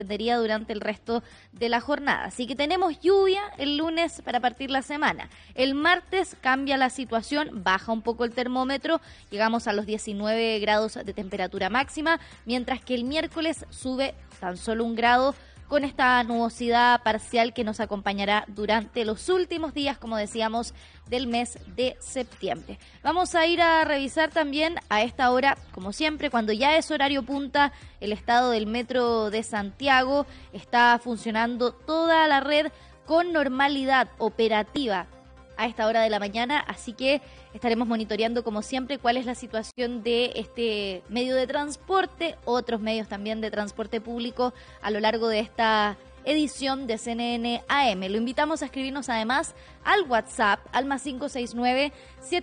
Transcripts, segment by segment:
extendería durante el resto de la jornada. Así que tenemos lluvia el lunes para partir la semana. El martes cambia la situación, baja un poco el termómetro, llegamos a los 19 grados de temperatura máxima, mientras que el miércoles sube tan solo 1 grado con esta nubosidad parcial que nos acompañará durante los últimos días, como decíamos, del mes de septiembre. Vamos a ir a revisar también a esta hora, como siempre, cuando ya es horario punta, el estado del metro de Santiago. Está funcionando toda la red con normalidad operativa a esta hora de la mañana, así que estaremos monitoreando como siempre cuál es la situación de este medio de transporte, otros medios también de transporte público a lo largo de esta edición de CNN AM. Lo invitamos a escribirnos además al WhatsApp, al +569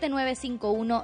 7951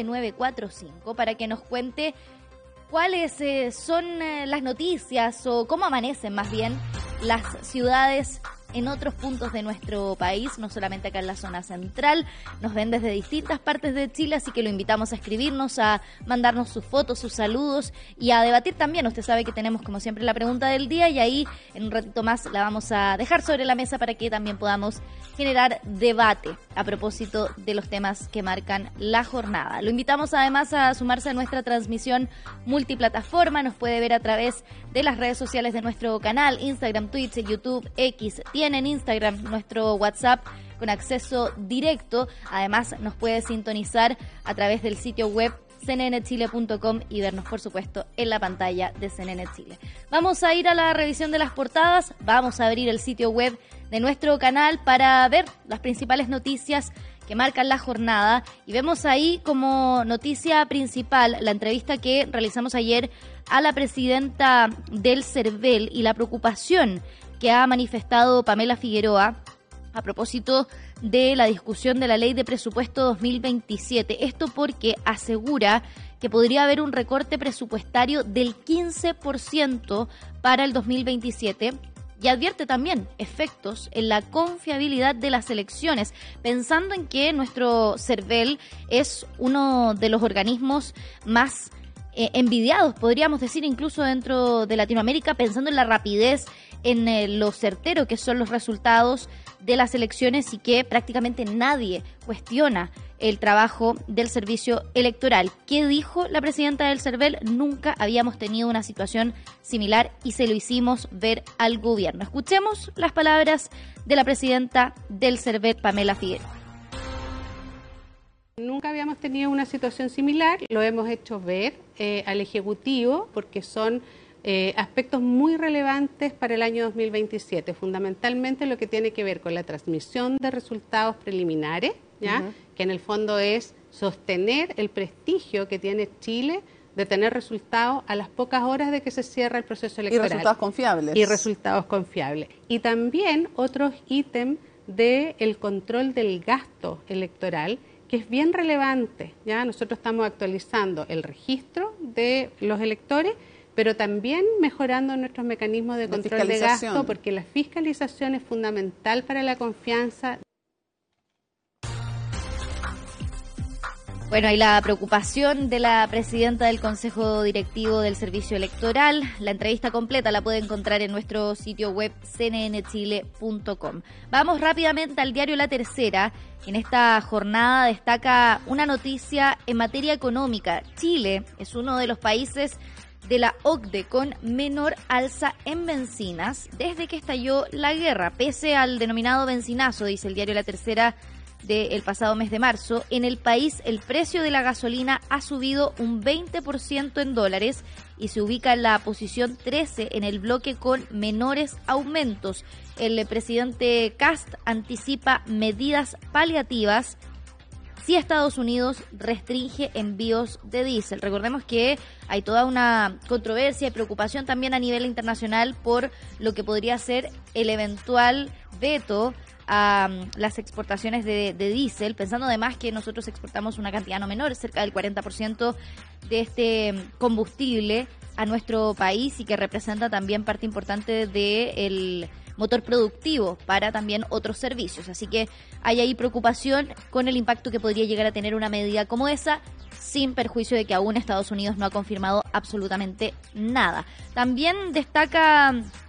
9945, para que nos cuente cuáles son las noticias o cómo amanecen más bien las ciudades en otros puntos de nuestro país, no solamente acá en la zona central. Nos ven desde distintas partes de Chile, así que lo invitamos a escribirnos, a mandarnos sus fotos, sus saludos y a debatir también. Usted sabe que tenemos como siempre la pregunta del día y ahí en un ratito más la vamos a dejar sobre la mesa para que también podamos generar debate a propósito de los temas que marcan la jornada. Lo invitamos además a sumarse a nuestra transmisión multiplataforma. Nos puede ver a través de las redes sociales de nuestro canal, Instagram, Twitch, YouTube, X. Tiene en Instagram nuestro WhatsApp con acceso directo. Además, nos puede sintonizar a través del sitio web cnnchile.com y vernos, por supuesto, en la pantalla de CNN Chile. Vamos a ir a la revisión de las portadas. Vamos a abrir el sitio web de nuestro canal para ver las principales noticias que marcan la jornada. Y vemos ahí como noticia principal la entrevista que realizamos ayer a la presidenta del CERVEL y la preocupación que ha manifestado Pamela Figueroa a propósito de la discusión de la Ley de Presupuesto 2027. Esto porque asegura que podría haber un recorte presupuestario del 15% para el 2027 y advierte también efectos en la confiabilidad de las elecciones, pensando en que nuestro CERVEL es uno de los organismos más envidiados, podríamos decir, incluso dentro de Latinoamérica, pensando en la rapidez, en lo certero que son los resultados de las elecciones y que prácticamente nadie cuestiona el trabajo del servicio electoral. ¿Qué dijo la presidenta del CERVEL? Nunca habíamos tenido una situación similar y se lo hicimos ver al gobierno. Escuchemos las palabras de la presidenta del CERVEL, Pamela Figueroa. Nunca habíamos tenido una situación similar, lo hemos hecho ver al Ejecutivo porque son aspectos muy relevantes para el año 2027, fundamentalmente lo que tiene que ver con la transmisión de resultados preliminares, ¿ya? Que en el fondo es sostener el prestigio que tiene Chile de tener resultados a las pocas horas de que se cierra el proceso electoral. Y resultados confiables. Y resultados confiables. Y también otros ítems del control del gasto electoral, que es bien relevante, ¿ya? Nosotros estamos actualizando el registro de los electores, pero también mejorando nuestros mecanismos de control de gasto, porque la fiscalización es fundamental para la confianza. Bueno, y la preocupación de la presidenta del Consejo Directivo del Servicio Electoral. La entrevista completa la puede encontrar en nuestro sitio web cnnchile.com. Vamos rápidamente al diario La Tercera. En esta jornada destaca una noticia en materia económica. Chile es uno de los países de la OCDE con menor alza en bencinas desde que estalló la guerra, pese al denominado bencinazo, dice el diario La Tercera del pasado mes de marzo. En el país el precio de la gasolina ha subido un 20% en dólares y se ubica en la posición 13 en el bloque con menores aumentos. El presidente Kast anticipa medidas paliativas si Estados Unidos restringe envíos de diésel. Recordemos que hay toda una controversia y preocupación también a nivel internacional por lo que podría ser el eventual veto a las exportaciones de diésel, pensando además que nosotros exportamos una cantidad no menor, cerca del 40% de este combustible a nuestro país y que representa también parte importante del motor productivo para también otros servicios. Así que hay ahí preocupación con el impacto que podría llegar a tener una medida como esa, sin perjuicio de que aún Estados Unidos no ha confirmado absolutamente nada. También destaca